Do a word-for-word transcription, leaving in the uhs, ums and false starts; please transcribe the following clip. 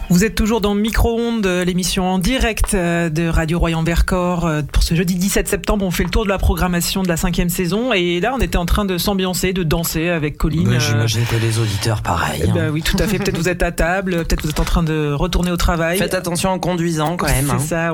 Vous êtes toujours dans Micro-ondes, l'émission en direct de Radio Royan-Vercors. Pour ce jeudi dix-sept septembre, on fait le tour de la programmation de la cinquième saison. Et là, on était en train de s'ambiancer, de danser avec Colline. Oui, j'imagine que les auditeurs, pareil. Hein. Bah oui, tout à fait. Peut-être vous êtes à table, peut-être vous êtes en train de retourner au travail. Faites attention en conduisant quand même. C'est hein. ça.